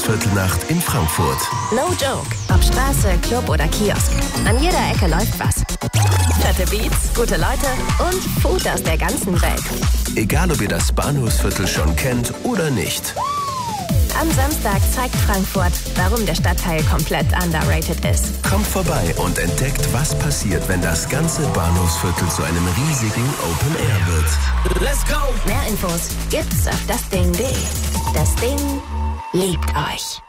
Bahnhofsviertelnacht in Frankfurt. No joke. Ob Straße, Club oder Kiosk. An jeder Ecke läuft was. Fette Beats, gute Leute und Food aus der ganzen Welt. Egal, ob ihr das Bahnhofsviertel schon kennt oder nicht. Am Samstag zeigt Frankfurt, warum der Stadtteil komplett underrated ist. Kommt vorbei und entdeckt, was passiert, wenn das ganze Bahnhofsviertel zu einem riesigen Open Air wird. Let's go! Mehr Infos gibt's auf dasding.de. Das Ding liebt euch.